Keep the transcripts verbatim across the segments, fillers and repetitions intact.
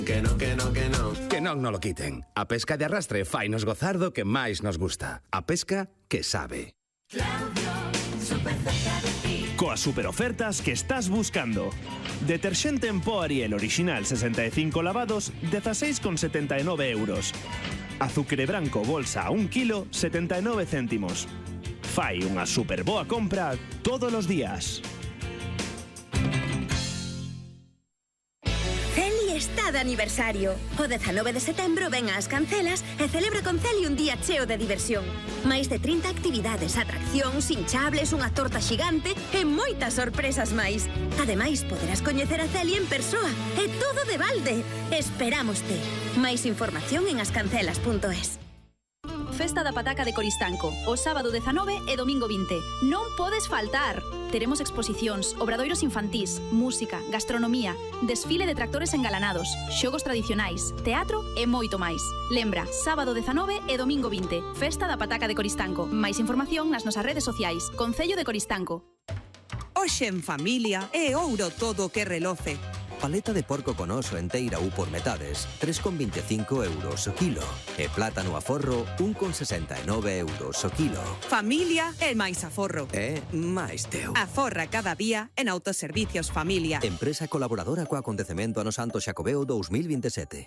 Que non, que non, que non. Que non nos lo quiten. A pesca de arrastre fainos gozar do que máis nos gusta. A pesca que sabe. Claudio, super cerca de ti. Coas superofertas que estás buscando. Deterxente en pó Ariel original sesenta e cinco lavados, dieciséis con setenta e nove euros. Azucre branco bolsa a un kilo, setenta e nove céntimos. Fai unha super boa compra todos os días. Celi está de aniversario. O dezanove de setembro ven ás Cancelas e celebra con Celi un día cheo de diversión. Máis de trinta actividades, atraccións, hinchables, unha torta xigante e moitas sorpresas máis. Ademais, poderás coñecer a Celi en persoa. E todo de balde. Esperámoste. Máis información en ascancelas punto es. Festa da Pataca de Coristanco, o sábado dezanove e domingo vinte. Non podes faltar! Teremos exposicións, obradoiros infantís, música, gastronomía, desfile de tractores engalanados, xogos tradicionais, teatro e moito máis. Lembra, sábado dezanove e domingo vinte. Festa da Pataca de Coristanco. Máis información nas nosas redes sociais. Concello de Coristanco. Hoxe en familia é ouro todo o que reloce. Paleta de porco con oso enteira ou por metades, tres con veinticinco euros o kilo. E plátano a forro, un con sesenta e nove euros o kilo. Familia é máis aforro. É máis teu. Aforra cada día en Autoservicios Familia. Empresa colaboradora co acontecemento ano Santo Xacobeo dos mil veintisiete.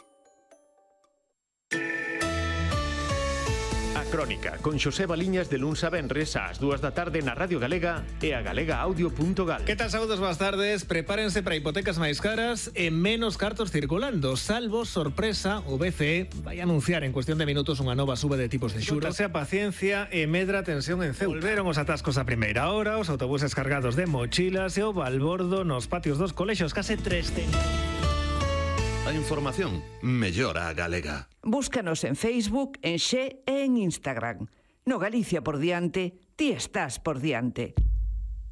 Crónica, con Xosé Baliñas de luns a venres ás dúas da tarde na Radio Galega e a galega audio punto gal. Que tal, saúdos, boas tardes. Prepárense para hipotecas máis caras e menos cartos circulando. Salvo sorpresa, o B C E vai anunciar en cuestión de minutos unha nova suba de tipos de xuros. Sea paciencia e medra tensión en Ceuta. Volveron os atascos a primeira hora, os autobuses cargados de mochilas e o balbordo nos patios dos colexios, case trescentos. A información mellora a galega. Búscanos en Facebook, en Xe e en Instagram. No Galicia por diante, ti estás por diante.